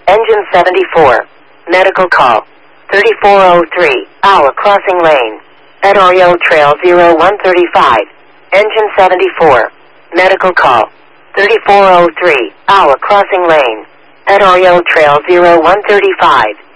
Engine 74. Medical call. 3403, Hour Crossing Lane. Edorio Trail 0135. Engine 74. Medical call. 3403, Hour Crossing Lane. Edorio Trail 0135.